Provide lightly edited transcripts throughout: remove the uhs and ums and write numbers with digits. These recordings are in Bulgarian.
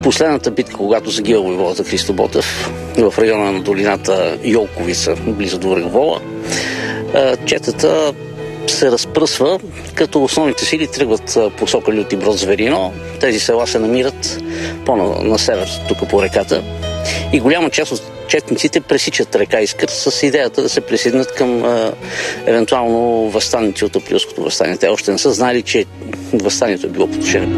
Последната битка, когато загива войводата Христо Ботев в района на долината Йолковица, близо до Връхвола, четата се разпръсва, като основните сили тръгват посока Люти Брод Зверино. Тези села се намират по-на север, тук по реката. И голяма част от четниците пресичат река Искър с идеята да се присъединят към евентуално въстаници от априлското въстание. Те още не са знали, че въстанието е било потушено.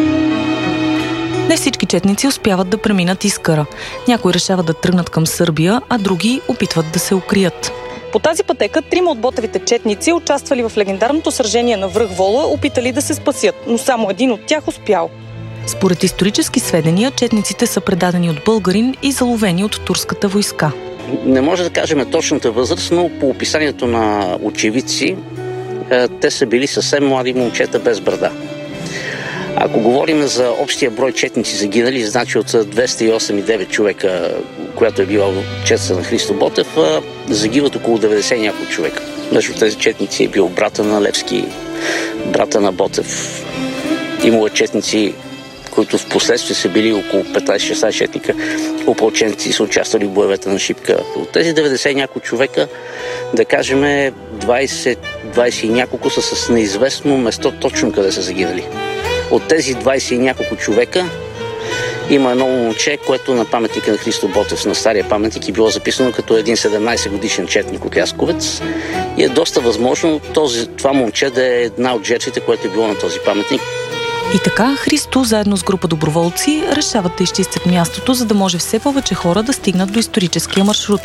Не всички четници успяват да преминат Искъра. Някои решават да тръгнат към Сърбия, а други опитват да се укрият. По тази пътека 3 от Ботевите четници участвали в легендарното сражение на Връхвола, опитали да се спасят, но само един от тях успял. Според исторически сведения, четниците са предадени от българин и заловени от турската войска. Не може да кажем точната възраст, но по описанието на очевидци, те са били съвсем млади момчета без брада. Ако говорим за общия брой четници загинали, значи от 208,9 човека, която е била четца на Христо Ботев, загиват около 90 няколко човека. Между тези четници е бил брата на Левски, брата на Ботев. Имало четници, които в последствие са били около 15-16 четника, опълченци са участвали в боевете на Шипка. От тези 90 няколко човека, да кажем 20 и няколко са с неизвестно место точно къде са загинали. От тези 20 и няколко човека има едно момче, което на паметника на Христо Ботев, на стария паметник, е било записано като един 17-годишен четник от Лясковец. И е доста възможно това момче да е една от жертвите, което е било на този паметник. И така Христо, заедно с група доброволци, решават да изчистят мястото, за да може все повече хора да стигнат до историческия маршрут.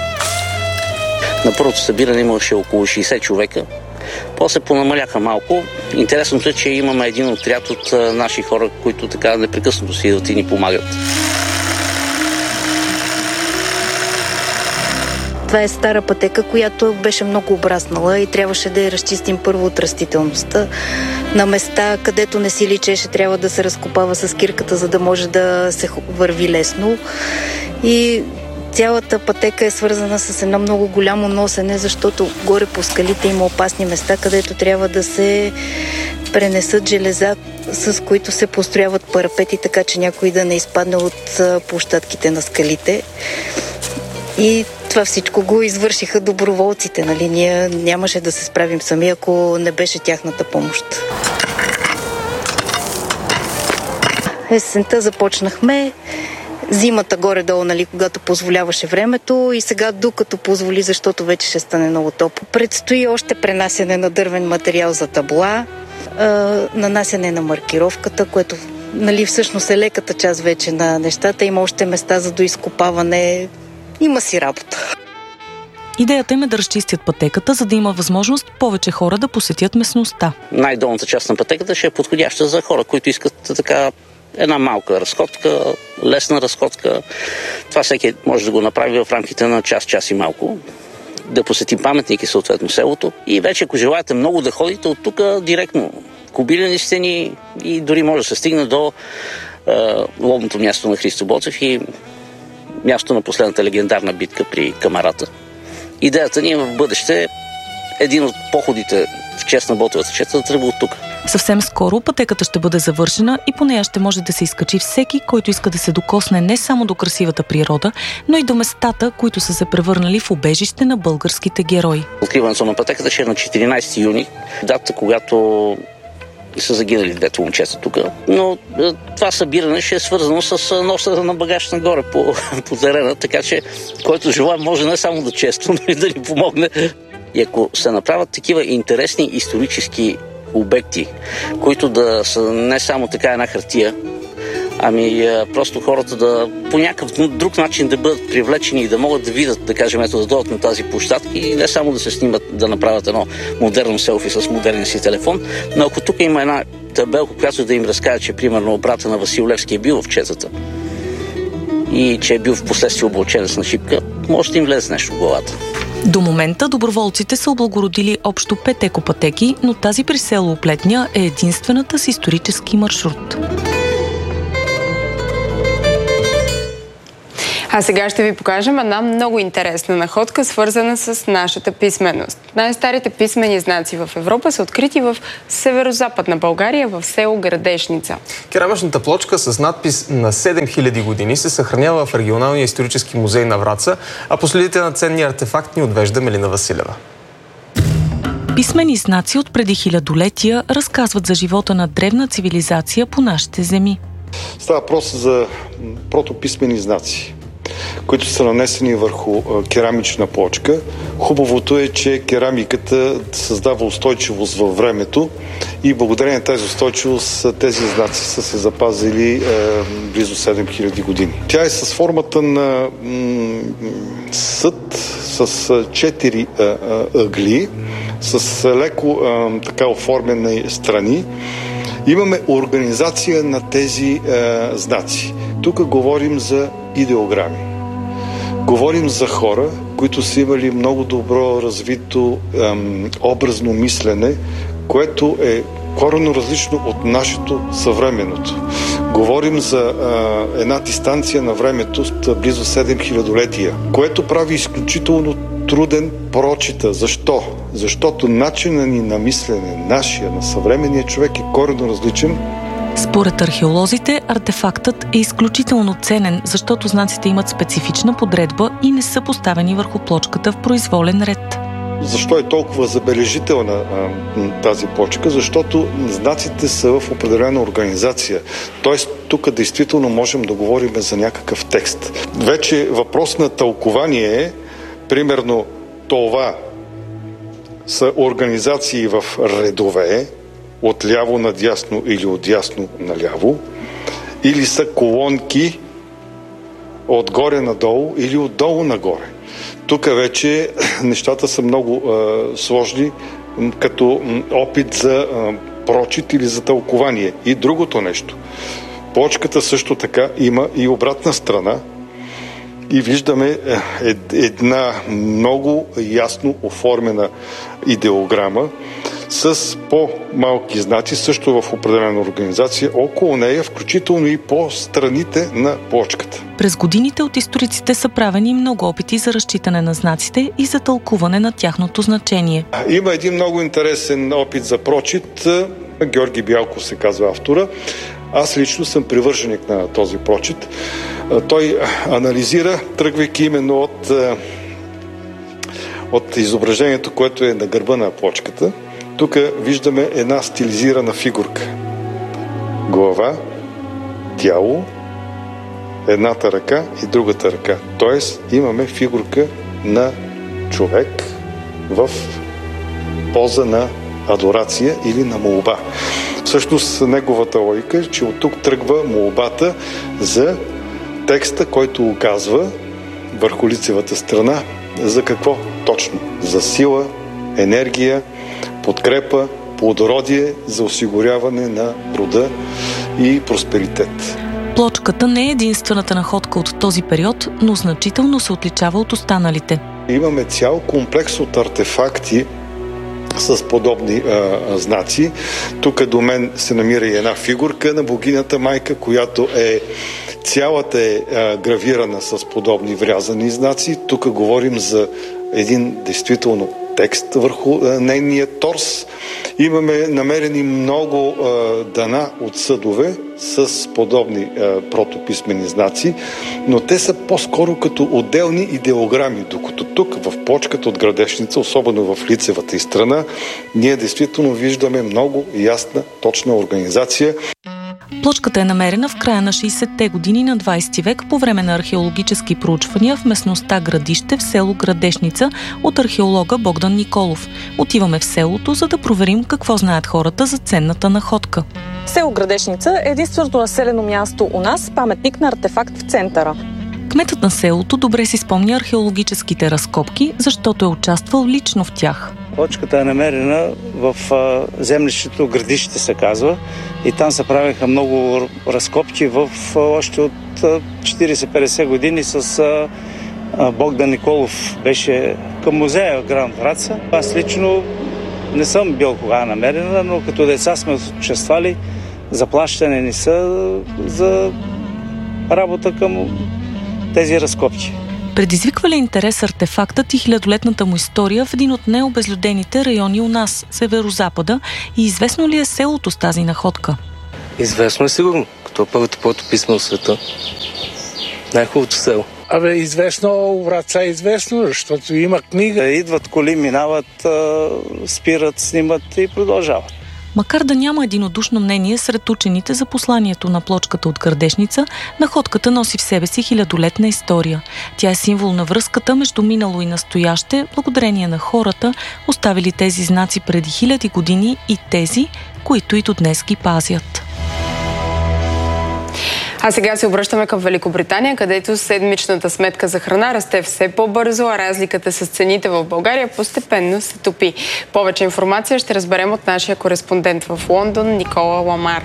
На първото събиране имаше около 60 човека. После понамаляха малко. Интересното е, че имаме един отряд от наши хора, които така непрекъснато си идват и ни помагат. Това е стара пътека, която беше много обраснала и трябваше да я разчистим първо от растителността. На места, където не си личеше, трябва да се разкопава с кирката, за да може да се върви лесно. И цялата пътека е свързана с едно много голямо носене, защото горе по скалите има опасни места, където трябва да се пренесат железа, с които се построяват парапети, така че някой да не изпадне от площадките на скалите. И това всичко го извършиха доброволците. Нали? Ние нямаше да се справим сами, ако не беше тяхната помощ. Есента започнахме. Зимата горе-долу, нали, когато позволяваше времето и сега докато позволи, защото вече ще стане много топло. Предстои още пренасяне на дървен материал за табла, нанасяне на маркировката, което нали, всъщност е леката част вече на нещата. Има още места за доизкопаване. Има си работа. Идеята им е да разчистят пътеката, за да има възможност повече хора да посетят местността. Най-долната част на пътеката ще е подходяща за хора, които искат така една малка разходка, лесна разходка. Това всеки може да го направи в рамките на час и малко. Да посети паметник и съответно селото. И вече, ако желаете много да ходите, от тук директно Кобилени стени и дори може да се стигне до лобното място на Христо Ботев и място на последната легендарна битка при Камарата. Идеята ни е в бъдеще един от походите в чест на Ботевата чета да тръгва от тук. Съвсем скоро пътеката ще бъде завършена и по нея ще може да се изкачи всеки, който иска да се докосне не само до красивата природа, но и до местата, които са се превърнали в убежище на българските герои. Откриването на пътеката ще е на 14 юни, дата, когато са загинали двете момчета тук. Но това събиране ще е свързано с носене на багаж нагоре по терена, така че който желае може не само да чества, но и да ни помогне. И ако се направят такива интересни исторически обекти, които да са не само така една хартия, ами просто хората да по някакъв друг начин да бъдат привлечени и да могат да видят, да кажем, ето да дойдат на тази площадка и не само да се снимат, да направят едно модерно селфи с модерния си телефон, но ако тук има една табелка, която да им разкаже, че примерно брата на Васил Левски е бил в четата и че е бил в последствие облаченец на Шипка, може да им влезе нещо в главата. До момента доброволците са облагородили общо 5 екопътеки, но тази при село Оплетня е единствената с исторически маршрут. А сега ще ви покажем една много интересна находка, свързана с нашата писменост. Най-старите писмени знаци в Европа са открити в северо-западна България, в село Градешница. Керамичната плочка с надпис на 7000 години се съхранява в регионалния исторически музей на Враца, а последите на ценни артефакти ни отвежда Мелина Василева. Писмени знаци от преди хилядолетия разказват за живота на древна цивилизация по нашите земи. Става въпрос за протописмени знаци, които са нанесени върху керамична плочка. Хубавото е, че керамиката създава устойчивост във времето и благодарение на тази устойчивост тези знаци са се запазили близо 7000 години. Тя е с формата на съд с 4 ъгли, с леко така оформени страни. Имаме организация на тези знаци. Тук говорим за идеограми. Говорим за хора, които са имали много добро развито образно мислене, което е коренно различно от нашето съвременното. Говорим за една дистанция на времето с близо 7000-летия, което прави изключително труден прочита. Защо? Защото начинът ни на мислене, нашия, на съвременния човек е коренно различен. Според археолозите, артефактът е изключително ценен, защото знаците имат специфична подредба и не са поставени върху плочката в произволен ред. Защо е толкова забележителна тази плочка? Защото знаците са в определена организация. Тоест, тук действително можем да говорим за някакъв текст. Вече въпрос на тълкование е, примерно, това са организации в редове, от ляво надясно или от дясно наляво, или са колонки отгоре надолу или отдолу нагоре. Тук вече нещата са много сложни, като опит за прочит или за тълкование. И другото нещо. Плочката също така има и обратна страна. И виждаме една много ясно оформена идеограма с по-малки знаци, също в определена организация, около нея, включително и по страните на плочката. През годините от историците са правени много опити за разчитане на знаците и за тълкуване на тяхното значение. Има един много интересен опит за прочит. Георги Бялков се казва автора. Аз лично съм привърженик на този прочит. Той анализира, тръгвайки именно от изображението, което е на гърба на плочката. Тук виждаме една стилизирана фигурка. Глава, тяло, едната ръка и другата ръка. Тоест имаме фигурка на човек в поза на адорация или на молба. Всъщност неговата логика е, че от тук тръгва молбата за текста, който указва върху лицевата страна за какво точно? За сила, енергия, подкрепа, плодородие, за осигуряване на рода и просперитет. Плочката не е единствената находка от този период, но значително се отличава от останалите. Имаме цял комплекс от артефакти с подобни знаци. Тук до мен се намира и една фигурка на богинята майка, която цялата е гравирана с подобни врязани знаци. Тук говорим за един действително текст върху нейния торс. Имаме намерени много дана от съдове с подобни протописмени знаци, но те са по-скоро като отделни идеограми, докато тук в плочката от Градешница, особено в лицевата й страна, ние действително виждаме много ясна, точна организация. Плочката е намерена в края на 60-те години на 20 век по време на археологически проучвания в местността Градище в село Градешница от археолога Богдан Николов. Отиваме в селото, за да проверим какво знаят хората за ценната находка. Село Градешница е единственото населено място у нас, паметник на артефакт в центъра. Кметът на селото добре си спомня археологическите разкопки, защото е участвал лично в тях. Плочката е намерена в землището Градище се казва, и там се правиха много разкопки още от 40-50 години с Богдан Николов. Беше към музея в Гранд Враца. Аз лично не съм бил кога намерена, но като деца сме участвали, заплащане не са за работа към тези разкопки. Предизвиква ли интерес артефактът и хилядолетната му история в един от необезлюдените райони у нас, Северозапада, и известно ли е селото с тази находка? Известно е сигурно, като първото протописано в света. Най-хубавото село. Известно, Враца е известно, защото има книга. Идват коли, минават, спират, снимат и продължават. Макар да няма единодушно мнение сред учените за посланието на плочката от Гърдешница, находката носи в себе си хилядолетна история. Тя е символ на връзката между минало и настояще, благодарение на хората, оставили тези знаци преди 1000 години и тези, които и до днес ги пазят. А сега се обръщаме към Великобритания, където седмичната сметка за храна расте все по-бързо, а разликата с цените в България постепенно се топи. Повече информация ще разберем от нашия кореспондент в Лондон Никола Ламар.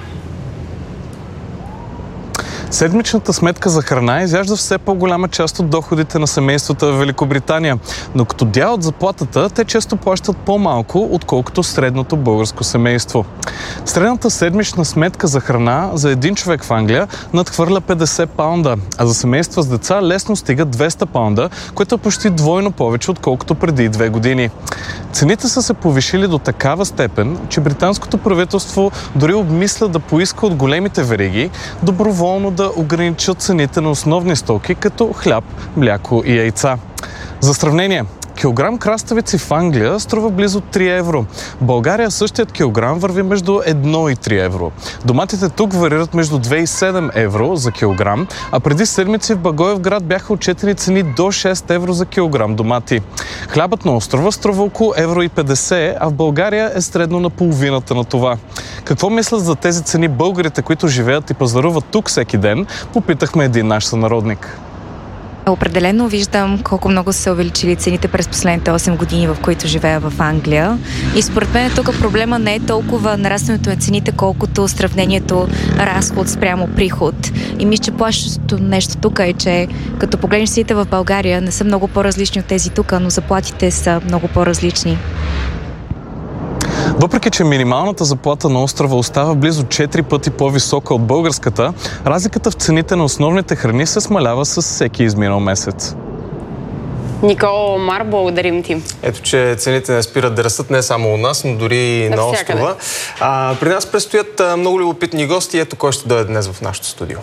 Седмичната сметка за храна изяжда все по-голяма част от доходите на семействата в Великобритания, но като дял от заплатата, те често плащат по-малко, отколкото средното българско семейство. Средната седмична сметка за храна за един човек в Англия надхвърля 50 паунда, а за семейства с деца лесно стига 200 паунда, което е почти двойно повече, отколкото преди 2 години. Цените са се повишили до такава степен, че британското правителство дори обмисля да поиска от големите вериги доброволно да ограничат цените на основни стоки, като хляб, мляко и яйца. За сравнение, килограм краставици в Англия струва близо 3 евро. В България същият килограм върви между 1 и 3 евро. Доматите тук варират между 2 и 7 евро за килограм, а преди седмици в Благоевград бяха отчетени цени до 6 евро за килограм домати. Хлябът на острова струва около 1,50 евро, а в България е средно на половината на това. Какво мислят за тези цени българите, които живеят и пазаруват тук всеки ден, попитахме един наш сънародник. Определено виждам колко много са се увеличили цените през последните 8 години, в които живея в Англия. И според мен тук проблема не е толкова нарастването на цените, колкото сравнението разход спрямо приход. И мисля, че плащащото нещо тук е, че като погледнеш цените в България не са много по-различни от тези тук, но заплатите са много по-различни. Въпреки че минималната заплата на острова остава близо 4 пъти по-висока от българската, разликата в цените на основните храни се смалява с всеки изминал месец. Никола Ламар, благодарим ти. Ето, че цените не спират да растат не само у нас, но дори и на острова. При нас предстоят много любопитни гости. Ето кой ще дойде днес в нашото студио.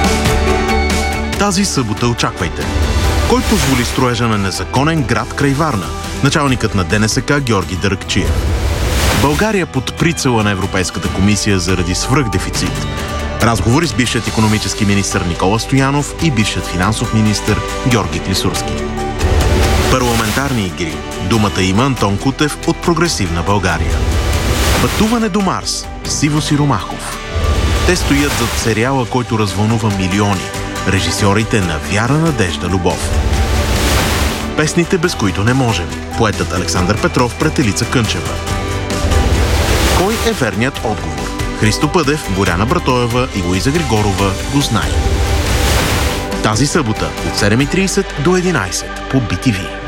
Тази събота очаквайте. Кой позволи строежа на незаконен град край Варна? Началникът на ДНСК Георги Дъръкчиев. България под прицела на Европейската комисия заради свръхдефицит. Разговори с бившият икономически министър Никола Стоянов и бившият финансов министър Георги Клисурски. Парламентарни игри. Думата има Антон Кутев от Прогресивна България. Пътуване до Марс. Сиво Сиромахов. Те стоят зад сериала, който развълнува милиони. Режисьорите на Вяра, надежда, любов. Песните, без които не можем. Поетът Александър Петров пред Елица Кънчева. Кой е верният отговор? Христо Пъдев, Боряна Братоева и Луиза Григорова го знае. Тази събота от 7:30 до 11 по BTV.